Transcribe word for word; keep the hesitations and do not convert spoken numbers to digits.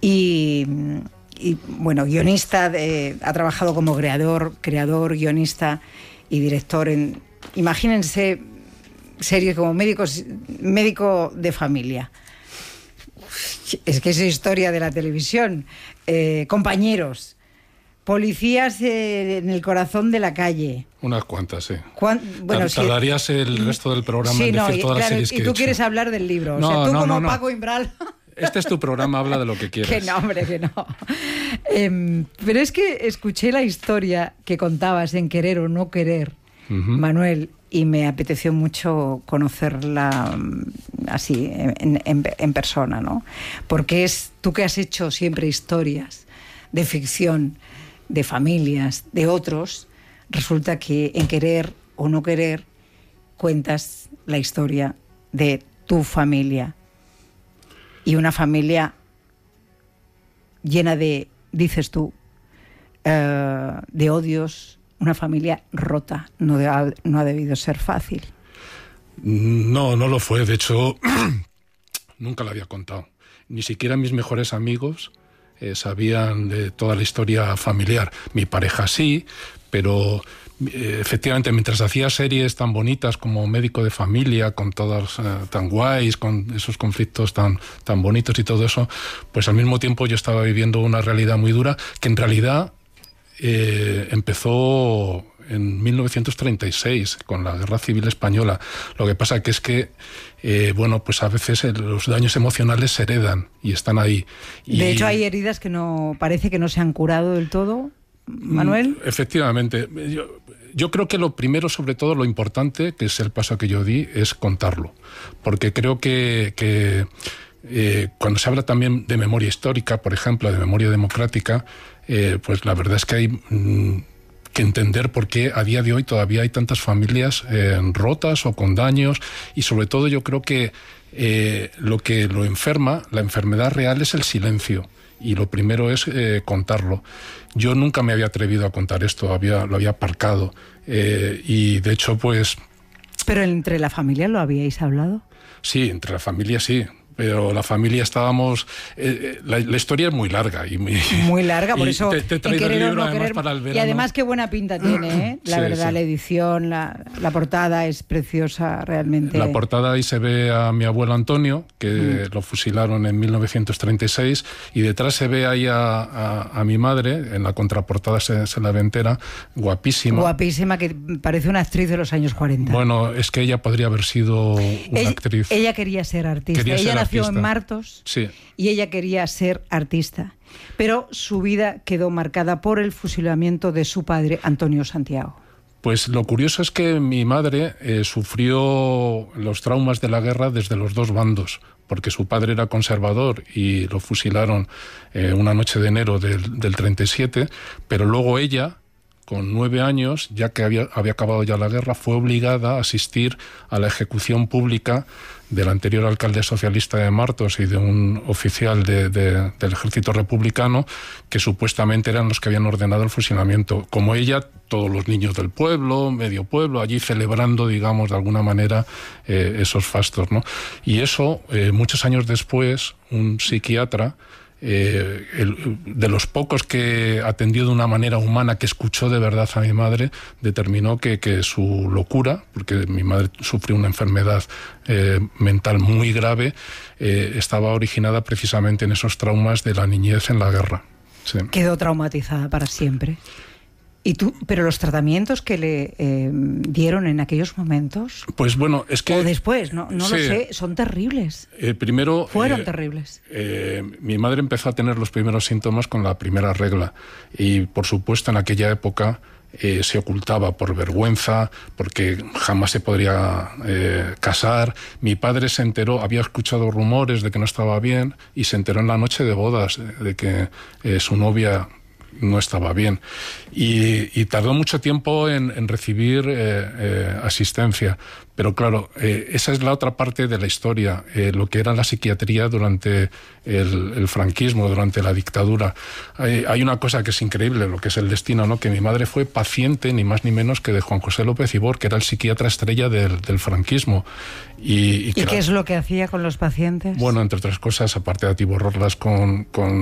Y, y bueno, guionista, de, ha trabajado como creador, creador, guionista y director en, imagínense, series como médicos, médico de familia. Es que es historia de la televisión. Eh, compañeros, policías eh, en el corazón de la calle. Unas cuantas, sí. ¿Cuán, bueno, Tardarías si, el resto del programa sí, en decir no, todas claro, las series que y tú he hecho. quieres hablar del libro. No, o sea, tú no, como no, no. Paco Imbral. Este es tu programa, habla de lo que quieras. Que no, hombre, que no. Eh, pero es que escuché la historia que contabas en Querer o no querer, uh-huh. Manuel, y me apeteció mucho conocerla así, en, en, en persona, ¿no? Porque es tú que has hecho siempre historias de ficción, de familias, de otros, resulta que en Querer o no querer cuentas la historia de tu familia. Y una familia llena de, dices tú, uh, de odios, una familia rota. No, de, no ha debido ser fácil. No, no lo fue. De hecho, nunca lo había contado. Ni siquiera mis mejores amigos eh, sabían de toda la historia familiar. Mi pareja sí, pero eh, efectivamente mientras hacía series tan bonitas como Médico de Familia, con todas eh, tan guays, con esos conflictos tan, tan bonitos y todo eso, pues al mismo tiempo yo estaba viviendo una realidad muy dura que en realidad eh, empezó en mil novecientos treinta y seis con la Guerra Civil Española. Lo que pasa que es que eh, bueno, pues a veces los daños emocionales se heredan y están ahí. Y de hecho hay heridas que no parece que no se han curado del todo, Manuel. Efectivamente. Yo, yo creo que lo primero, sobre todo, lo importante, que es el paso que yo di, es contarlo. Porque creo que, que eh, cuando se habla también de memoria histórica, por ejemplo, de memoria democrática, eh, pues la verdad es que hay mmm, que entender por qué a día de hoy todavía hay tantas familias eh, rotas o con daños, y sobre todo yo creo que eh, lo que lo enferma, la enfermedad real, es el silencio. Y lo primero es eh, contarlo. Yo nunca me había atrevido a contar esto, había, lo había aparcado. Eh, y de hecho, pues... ¿Pero entre la familia lo habíais hablado? Sí, entre la familia sí. Pero la familia estábamos... Eh, la, la historia es muy larga. Y muy, muy larga, por eso... Te, te he traído el libro no además querer, para el verano. Y además qué buena pinta tiene, ¿eh? La sí, verdad, sí. La edición, la, la portada es preciosa realmente. La portada ahí se ve a mi abuelo Antonio, que mm. lo fusilaron en mil novecientos treinta y seis, y detrás se ve ahí a, a, a mi madre, en la contraportada se, se la ve entera, guapísima. Guapísima, que parece una actriz de los años cuarenta. Bueno, es que ella podría haber sido una ella, actriz. Ella quería ser artista. Quería ella ser nació artista. en Martos, sí. Y ella quería ser artista. Pero su vida quedó marcada por el fusilamiento de su padre, Antonio Santiago. Pues lo curioso es que mi madre eh, sufrió los traumas de la guerra desde los dos bandos, porque su padre era conservador y lo fusilaron eh, una noche de enero del, del treinta y siete, pero luego ella, con nueve años, ya que había, había acabado ya la guerra, fue obligada a asistir a la ejecución pública del anterior alcalde socialista de Martos y de un oficial de, de, del ejército republicano, que supuestamente eran los que habían ordenado el fusilamiento. Como ella, todos los niños del pueblo, medio pueblo, allí celebrando, digamos, de alguna manera eh, esos fastos, ¿no? Y eso, eh, muchos años después, un psiquiatra, Eh, el, de los pocos que atendió de una manera humana, que escuchó de verdad a mi madre, determinó que, que su locura, porque mi madre sufrió una enfermedad eh, mental muy grave, eh, estaba originada precisamente en esos traumas de la niñez en la guerra. Sí. Quedó traumatizada para siempre. ¿Y tú, pero los tratamientos que le eh, dieron en aquellos momentos? Pues bueno, es que... O después, no, no sí, lo sé, son terribles. Eh, primero... Fueron eh, terribles. Eh, mi madre empezó a tener los primeros síntomas con la primera regla y, por supuesto, en aquella época eh, se ocultaba por vergüenza, porque jamás se podría eh, casar. Mi padre se enteró, había escuchado rumores de que no estaba bien y se enteró en la noche de bodas de, de que eh, su novia no estaba bien, y, y tardó mucho tiempo en, en recibir eh, eh, asistencia. Pero claro, eh, esa es la otra parte de la historia, eh, lo que era la psiquiatría durante el, el franquismo, durante la dictadura. Hay, hay una cosa que es increíble, lo que es el destino, ¿no? Que mi madre fue paciente, ni más ni menos, que de Juan José López Ibor, que era el psiquiatra estrella del, del franquismo. ¿Y, y, ¿Y qué la, es lo que hacía con los pacientes? Bueno, entre otras cosas, aparte de atiborrarlas con, con